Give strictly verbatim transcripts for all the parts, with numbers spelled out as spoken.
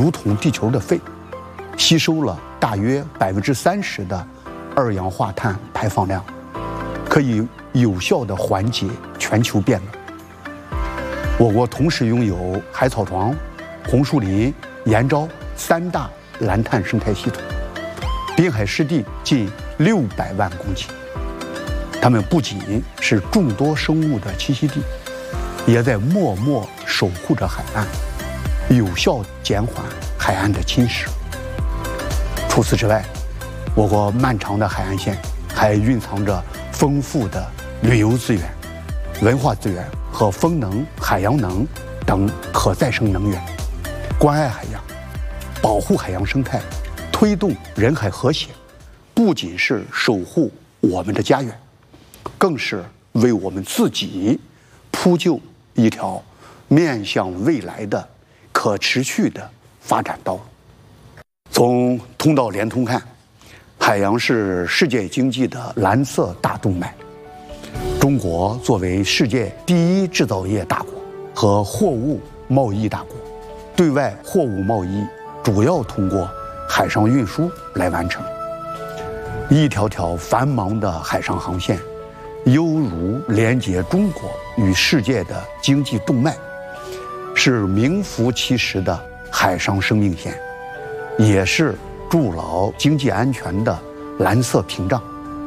如同地球的肺，吸收了大约百分之三十的二氧化碳排放量，可以有效地缓解全球变暖。我国同时拥有海草床、红树林、盐沼三大蓝碳生态系统，滨海湿地近六百万公顷。它们不仅是众多生物的栖息地，也在默默守护着海岸，有效减缓海岸的侵蚀。除此之外，我国漫长的海岸线还蕴藏着丰富的旅游资源、文化资源和风能、海洋能等可再生能源。关爱海洋，保护海洋生态，推动人海和谐，不仅是守护我们的家园，更是为我们自己铺就一条面向未来的可持续的发展道路。从通道联通看，海洋是世界经济的蓝色大动脉。中国作为世界第一制造业大国和货物贸易大国，对外货物贸易主要通过海上运输来完成。一条条繁忙的海上航线，犹如连接中国与世界的经济动脉，是名副其实的海上生命线，也是筑牢经济安全的蓝色屏障。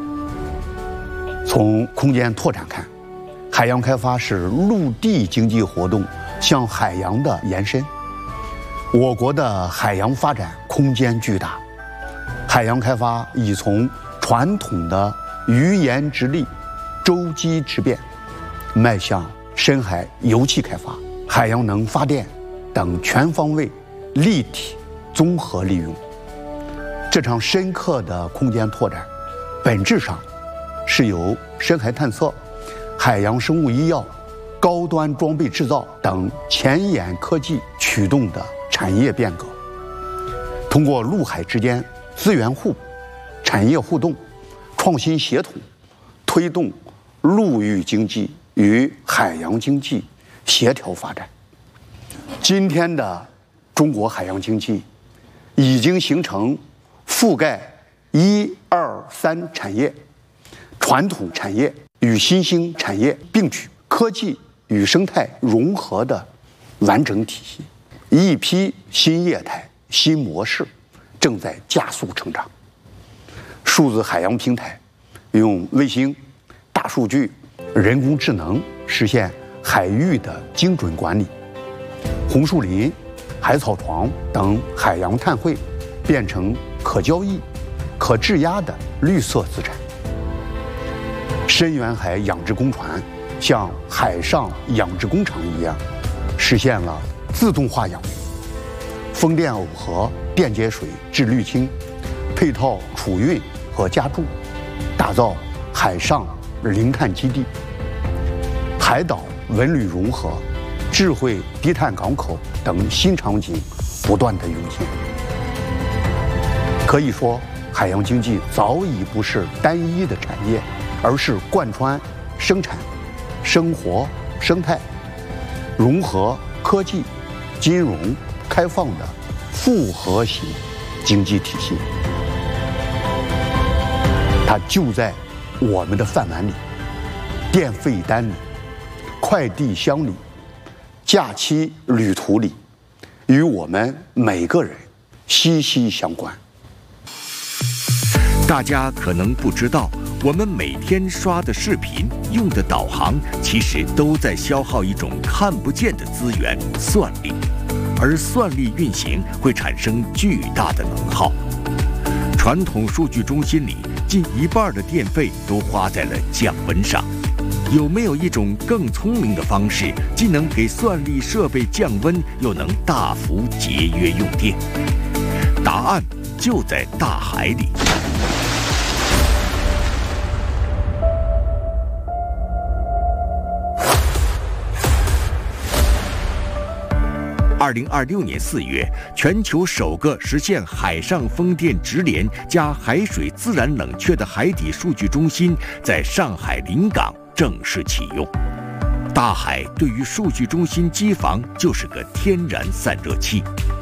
从空间拓展看，海洋开发是陆地经济活动向海洋的延伸。我国的海洋发展空间巨大，海洋开发已从传统的鱼盐直立、洲基直变，迈向深海油气开发、海洋能发电等全方位、立体、综合利用。这场深刻的空间拓展，本质上是由深海探测、海洋生物医药、高端装备制造等前沿科技驱动的产业变革。通过陆海之间资源互补、产业互动、创新协同，推动陆域经济与海洋经济协调发展。今天的中国海洋经济已经形成覆盖一二三产业、传统产业与新兴产业并举、科技与生态融合的完整体系。一批新业态、新模式正在加速成长。数字海洋平台用卫星、大数据、人工智能实现海域的精准管理，红树林、海草床等海洋碳汇变成可交易、可质押的绿色资产。深远海养殖工船像海上养殖工厂一样，实现了自动化养鱼，风电耦合电解水至氯氢，配套储运和加注，打造海上零碳基地。海岛文旅融合、智慧低碳港口等新场景不断的涌现。可以说，海洋经济早已不是单一的产业，而是贯穿生产、生活、生态、融合科技、金融、开放的复合型经济体系。它就在我们的饭碗里、电费单里、快递箱里、假期旅途里，与我们每个人息息相关。 大家可能不知道，我们每天刷的视频、用的导航，其实都在消耗一种看不见的资源——算力。而算力运行会产生巨大的能耗。传统数据中心里，近一半的电费都花在了降温上。有没有一种更聪明的方式，既能给算力设备降温，又能大幅节约用电？答案就在大海里。二零二六年四月，全球首个实现海上风电直连加海水自然冷却的海底数据中心在上海临港正式启用。大海对于数据中心机房就是个天然散热器，